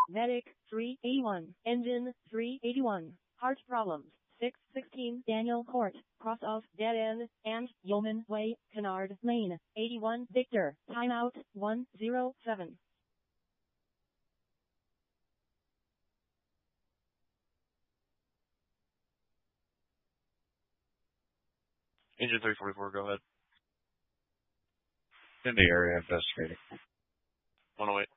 Medic 381. Engine 381. Heart problems. 616 Daniel Court, cross of Dead End, and Yeoman Way, Kennard Lane, 81 Victor, timeout 107. Engine 344, go ahead. In the area investigating. 108.